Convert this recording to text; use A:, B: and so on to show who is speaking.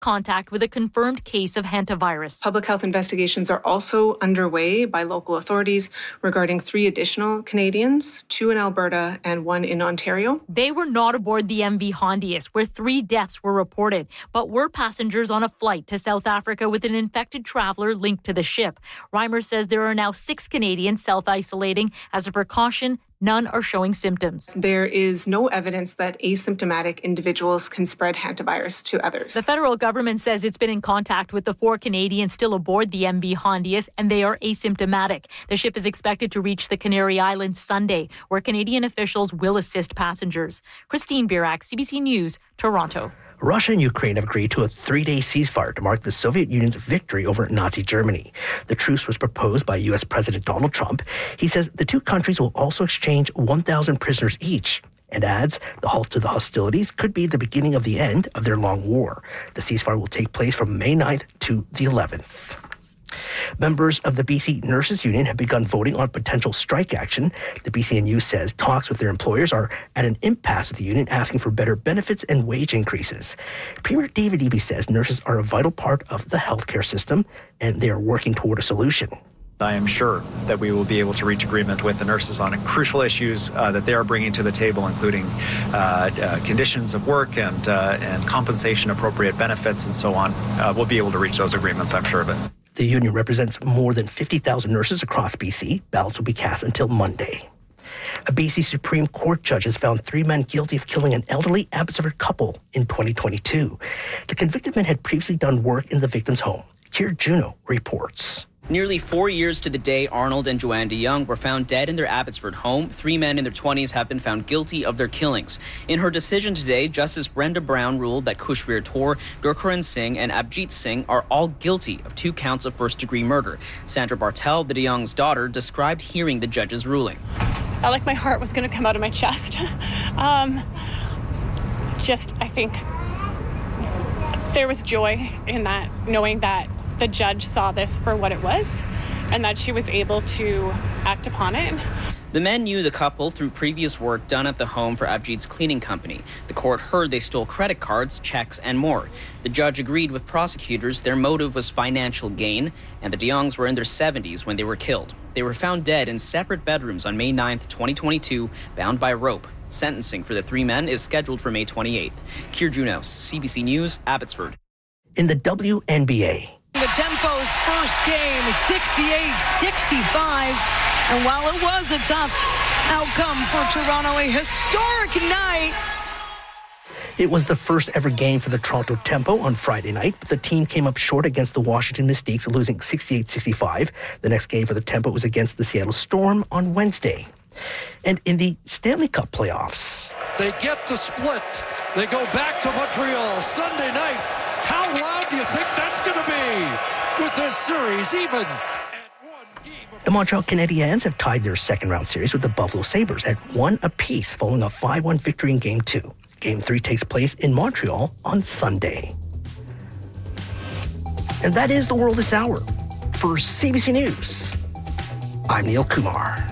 A: contact with a confirmed case of hantavirus.
B: Public health investigations are also underway by local authorities regarding 3 additional Canadians, 2 in Alberta and 1 in Ontario.
A: They were not aboard the MV Hondius, where 3 deaths were reported, but were passengers on a flight to South Africa with an infected traveler linked to the ship. Reimer says there are now 6 Canadians self-isolating. As a precaution, none are showing symptoms.
B: There is no evidence that asymptomatic individuals can spread hantavirus to others.
A: The federal government says it's been in contact with the 4 Canadians still aboard the MV Hondius, and they are asymptomatic. The ship is expected to reach the Canary Islands Sunday, where Canadian officials will assist passengers. Christine Birak, CBC News, Toronto.
C: Russia and Ukraine have agreed to a 3-day ceasefire to mark the Soviet Union's victory over Nazi Germany. The truce was proposed by U.S. President Donald Trump. He says the 2 countries will also exchange 1,000 prisoners each, and adds the halt to the hostilities could be the beginning of the end of their long war. The ceasefire will take place from May 9th to the 11th. Members of the BC Nurses Union have begun voting on potential strike action. The BCNU says talks with their employers are at an impasse with the union, asking for better benefits and wage increases. Premier David Eby says nurses are a vital part of the healthcare system, and they are working toward a solution.
D: I am sure that we will be able to reach agreement with the nurses on crucial issues that they are bringing to the table, including conditions of work and compensation, appropriate benefits, and so on. We'll be able to reach those agreements, I'm sure of it.
C: The union represents more than 50,000 nurses across BC. Ballots will be cast until Monday. A BC Supreme Court judge has found 3 men guilty of killing an elderly Abbotsford couple in 2022. The convicted men had previously done work in the victim's home. Kier Juno reports.
E: Nearly 4 years to the day Arnold and Joanne DeYoung were found dead in their Abbotsford home, 3 men in their 20s have been found guilty of their killings. In her decision today, Justice Brenda Brown ruled that Khushveer Kaur, Gurcharan Singh, and Abjit Singh are all guilty of 2 counts of first-degree murder. Sandra Bartel, the DeYoung's daughter, described hearing the judge's ruling.
F: I felt like my heart was going to come out of my chest. I think there was joy in that, knowing that the judge saw this for what it was and that she was able to act upon it.
E: The men knew the couple through previous work done at the home for Abjit's cleaning company. The court heard they stole credit cards, checks, and more. The judge agreed with prosecutors their motive was financial gain, and the DeYoungs were in their 70s when they were killed. They were found dead in separate bedrooms on May 9th, 2022, bound by rope. Sentencing for the 3 men is scheduled for May 28th. Kier Junos, CBC News, Abbotsford.
C: In the WNBA,
G: the Tempo's first game, 68-65. And while it was a tough outcome for Toronto, a historic night.
C: It was the first ever game for the Toronto Tempo on Friday night, but the team came up short against the Washington Mystiques, losing 68-65. The next game for the Tempo was against the Seattle Storm on Wednesday. And in the Stanley Cup playoffs,
H: they get the split. They go back to Montreal Sunday night. How loud do you think that's going to be with this series even?
C: The Montreal Canadiens have tied their second-round series with the Buffalo Sabres at 1 apiece following a 5-1 victory in Game 2. Game 3 takes place in Montreal on Sunday. And that is the world this hour. For CBC News, I'm Neil Kumar.